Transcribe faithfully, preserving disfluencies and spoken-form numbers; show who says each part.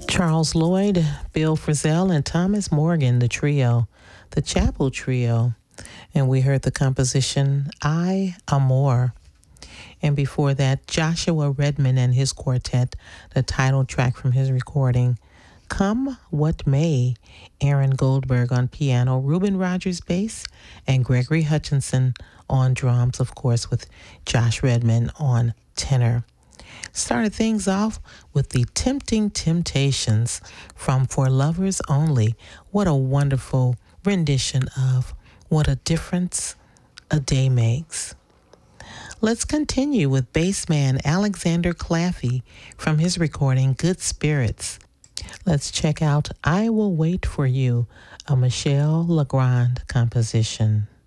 Speaker 1: Charles Lloyd, Bill Frisell, and Thomas Morgan, the trio, the Chapel Trio. And we heard the composition, I Amor. And before that, Joshua Redman and his quartet, the title track from his recording, Come What May. Aaron Goldberg on piano, Reuben Rogers bass, and Gregory Hutchinson on drums, of course, with Josh Redman on tenor. Started things off with the Tempting Temptations from For Lovers Only. What a wonderful rendition of What a Difference a Day Makes. Let's continue with bassman Alexander Claffey from his recording Good Spirits. Let's check out I Will Wait for You, a Michel Legrand composition.